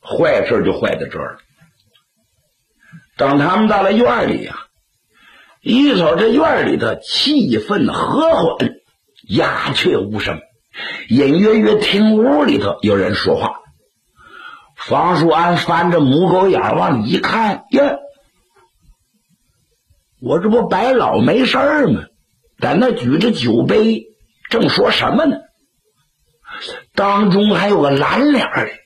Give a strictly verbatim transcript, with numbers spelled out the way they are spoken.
坏事就坏在这儿了。当他们到了院里呀、啊，一瞅这院里的气氛和缓，鸦雀无声，隐约约听屋里头有人说话。方叔安翻着母狗眼往里一看，呀，我这不白老没事儿吗？在那举着酒杯，正说什么呢？当中还有个蓝脸的，